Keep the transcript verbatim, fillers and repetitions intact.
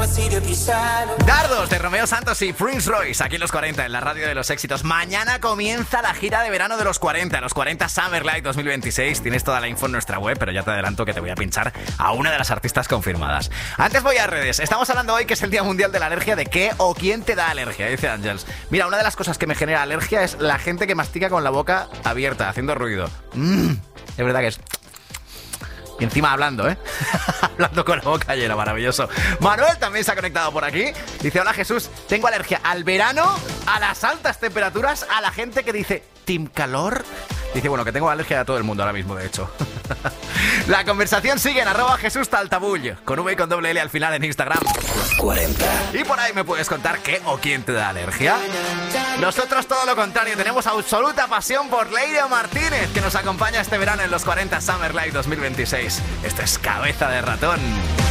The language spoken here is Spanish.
Dardos de Romeo Santos y Prince Royce, aquí en los cuarenta, en la radio de los éxitos. Mañana comienza la gira de verano de los cuarenta, los cuarenta Summer Light dos mil veintiséis. Tienes toda la info en nuestra web, pero ya te adelanto que te voy a pinchar a una de las artistas confirmadas. Antes voy a redes. Estamos hablando hoy que es el Día Mundial de la Alergia. ¿De qué o quién te da alergia? Dice Ángels. Mira, una de las cosas que me genera alergia es la gente que mastica con la boca abierta, haciendo ruido. Mm, es verdad que es... Y encima hablando, ¿eh? Hablando con la boca llena, maravilloso. Manuel también se ha conectado por aquí. Dice, hola Jesús, tengo alergia al verano, a las altas temperaturas, a la gente que dice, ¿team calor? Dice, bueno, que tengo alergia a todo el mundo ahora mismo, de hecho. La conversación sigue en arroba Jesús Taltabull, con V y con doble L al final en Instagram. cuarenta. Y por ahí me puedes contar qué o quién te da alergia. Nosotros todo lo contrario, tenemos absoluta pasión por Leire Martínez, que nos acompaña este verano en los cuarenta Summer Light dos mil veintiséis. Esto es Cabeza de Ratón.